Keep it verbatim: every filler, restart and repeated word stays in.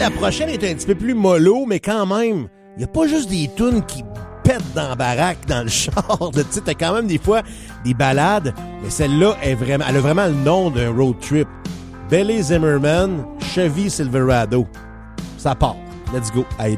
la prochaine est un petit peu plus mollo, mais quand même, il n'y a pas juste des tunes qui pètent dans la baraque, dans le char. Tu sais, t'as quand même des fois des ballades, mais celle-là, est vraiment, elle a vraiment le nom d'un road trip. Billy Zimmerman, Chevy Silverado. Ça part. Let's go. Allez.